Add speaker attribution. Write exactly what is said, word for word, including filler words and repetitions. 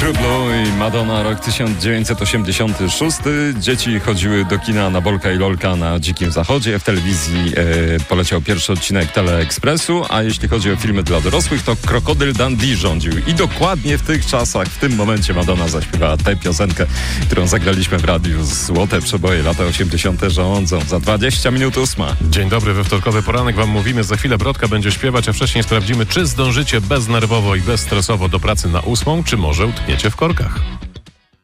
Speaker 1: True Blue i Madonna, rok tysiąc dziewięćset osiemdziesiąty szósty. Dzieci chodziły do kina na Bolka i Lolka na Dzikim Zachodzie. W telewizji e, poleciał pierwszy odcinek Teleekspresu, a jeśli chodzi o filmy dla dorosłych, to Krokodyl Dundee rządził. I dokładnie w tych czasach, w tym momencie Madonna zaśpiewała tę piosenkę, którą zagraliśmy w radiu. Złote przeboje, lata osiemdziesiąte rządzą. Za dwadzieścia minut ósma.
Speaker 2: Dzień dobry, we wtorkowy poranek wam mówimy. Za chwilę Brodka będzie śpiewać, a wcześniej sprawdzimy, czy zdążycie beznerwowo i bezstresowo do pracy na ósmą, czy może utkniecie w korkach.